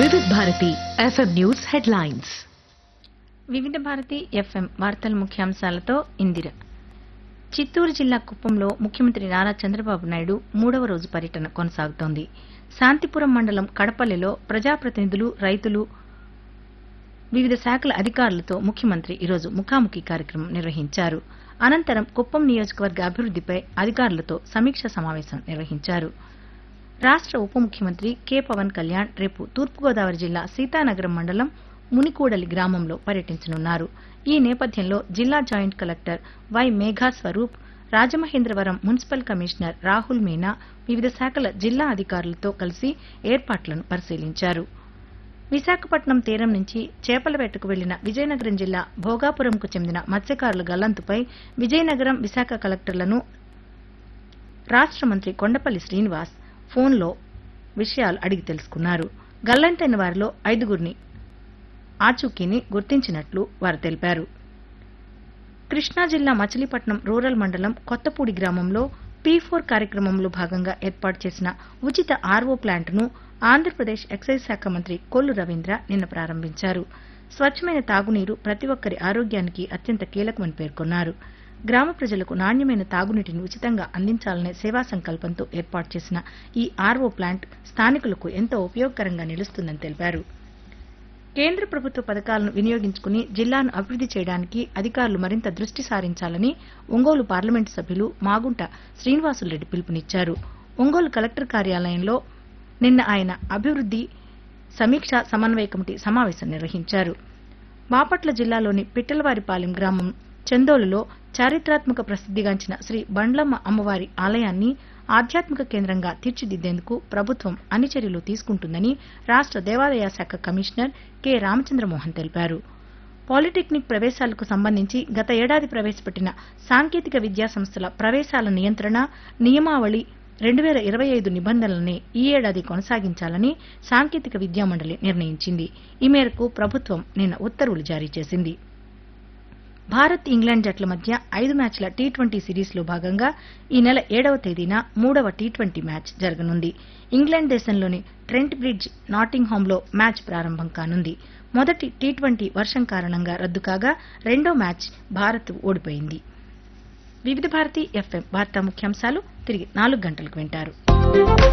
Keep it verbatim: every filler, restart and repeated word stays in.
వివిధ Bharati FM news headlines. వివిధ Bharati FM వార్తల ముఖ్యాంశాలతో ఇందిర. చిత్తూరు జిల్లా కుప్పంలో ముఖ్యమంత్రి నారా చంద్రబాబు నాయుడు మూడవ రోజు పర్యటన కొనసాగుతోంది. శాంతిపురం మండలం కడపల్లిలో ప్రజాప్రతినిధులు, రైతులు, వివిధ శాఖల అధికారులతో ముఖ్యమంత్రి ఈరోజు ముఖాముఖి కార్యక్రమం నిర్వహించారు. అనంతరం కుప్పం నియోజకవర్గ అభివృద్దిపై అధికారులతో సమీక్ష సమావేశం నిర్వహించారు. రాష్ట ఉప ముఖ్యమంత్రి కె పవన్ కళ్యాణ్ రేపు తూర్పుగోదావరి జిల్లా సీతానగరం మండలం మునికూడలి గ్రామంలో పర్యటించనున్నారు. ఈ నేపథ్యంలో జిల్లా joint collector Y Megha Swaroop, Rajamahendravaram municipal commissioner Rahul Meena వివిధ శాఖల జిల్లా అధికారులతో కలిసి ఏర్పాట్లను పరిశీలించారు. విశాఖపట్నం తీరం నుంచి చేపల వేటకు వెళ్లిన విజయనగరం జిల్లా భోగాపురంకు చెందిన మత్స్యకారుల గల్లంతుపై విజయనగరం, విశాఖ కలెక్టర్లను రాష్ట మంత్రి కొండపల్లి శ్రీనివాస్ ఫోన్లో విషయాలు అడిగి తెలుసుకున్నారు. గల్లంతైన వారిలో ఐదుగురిని ఆచూకీని గుర్తించినట్లు వారు తెలిపారు. కృష్ణా జిల్లా మచిలీపట్నం రూరల్ మండలం కొత్తపూడి గ్రామంలో పీ ఫోర్ కార్యక్రమంలో భాగంగా ఏర్పాటు చేసిన ఉచిత ఆర్వో ప్లాంట్ను ఆంధ్రప్రదేశ్ ఎక్సైజ్ శాఖ మంత్రి కొల్లు రవీంద్ర నిన్న ప్రారంభించారు. స్వచ్ఛమైన తాగునీరు ప్రతి ఒక్కరి ఆరోగ్యానికి అత్యంత కీలకమని పేర్కొన్నారు. గ్రామ ప్రజలకు నాణ్యమైన తాగునీటిని ఉచితంగా అందించాలనే సేవా సంకల్పంతో ఏర్పాటు చేసిన ఈ ఆర్వో ప్లాంట్ స్థానికులకు ఎంతో ఉపయోగకరంగా నిలుస్తుందని తెలిపారు. కేంద్ర ప్రభుత్వ పథకాలను వినియోగించుకుని జిల్లాను అభివృద్ది చేయడానికి అధికారులు మరింత దృష్టి సారించాలని ఒంగోలు పార్లమెంటు సభ్యులు మాగుంట శ్రీనివాసులరెడ్డి పిలుపునిచ్చారు. ఒంగోలు కలెక్టర్ కార్యాలయంలో నిన్న ఆయన అభివృద్ది సమీక్ష సమన్వయ కమిటీ సమావేశం నిర్వహించారు. బాపట్ల జిల్లాలోని పిట్టలవారిపాలెం గ్రామం చందోలులో చారిత్రాత్మక ప్రసిద్దిగాంచిన శ్రీ బండ్లమ్మ అమ్మవారి ఆలయాన్ని ఆధ్యాత్మిక కేంద్రంగా తీర్చిదిద్దేందుకు ప్రభుత్వం అన్ని చర్యలు తీసుకుంటుందని రాష్ట దేవాదాయ శాఖ కమిషనర్ కె రామచంద్రమోహన్ తెలిపారు. పాలిటెక్నిక్ ప్రవేశాలకు సంబంధించి గత ఏడాది ప్రవేశపెట్టిన సాంకేతిక విద్యా సంస్థల ప్రవేశాల నియంత్రణ నియమావళి రెండు వేల ఇరవై ఐదు నిబంధనలనే ఈ ఏడాది కొనసాగించాలని సాంకేతిక విద్యా మండలి నిర్ణయించింది. ఈ మేరకు ప్రభుత్వం నిన్న ఉత్తర్వులు జారీ చేసింది. భారత్, ఇంగ్లాండ్ జట్ల మధ్య ఐదు మ్యాచ్ల టీ ట్వంటీ సిరీస్లో భాగంగా ఈ నెల ఏడవ తేదీన మూడవ టీ ట్వంటీ మ్యాచ్ జరగనుంది. ఇంగ్లాండ్ దేశంలోని ట్రెంట్ బ్రిడ్జ్ నాటింగ్హామ్లో మ్యాచ్ ప్రారంభం కానుంది. మొదటి టీ ట్వంటీ వర్షం కారణంగా రద్దు కాగా రెండో మ్యాచ్ భారత్ ఓడిపోయింది. వివిధ భారతి ఎఫ్ఎం వార్తా ముఖ్యాంశాలు తిరిగి నాలుగు గంటలకు వింటారు.